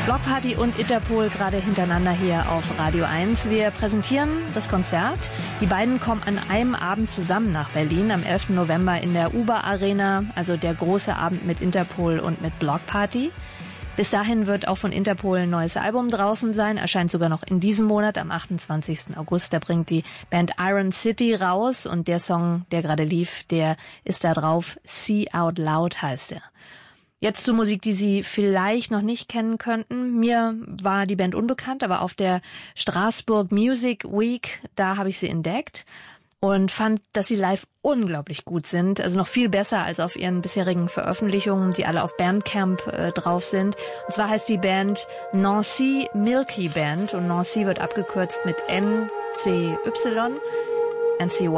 Block Party und Interpol gerade hintereinander hier auf Radio 1. Wir präsentieren das Konzert. Die beiden kommen an einem Abend zusammen nach Berlin am 11. November in der Uber Arena, also der große Abend mit Interpol und mit Block Party. Bis dahin wird auch von Interpol ein neues Album draußen sein, erscheint sogar noch in diesem Monat, am 28. August. Da bringt die Band Iron City raus und der Song, der gerade lief, der ist da drauf. See Out Loud heißt er. Jetzt zur Musik, die Sie vielleicht noch nicht kennen könnten. Mir war die Band unbekannt, aber auf der Straßburg Music Week, da habe ich sie entdeckt und fand, dass sie live unglaublich gut sind. Also noch viel besser als auf ihren bisherigen Veröffentlichungen, die alle auf Bandcamp drauf sind. Und zwar heißt die Band Nancy Milky Band und Nancy wird abgekürzt mit NCY. NCY.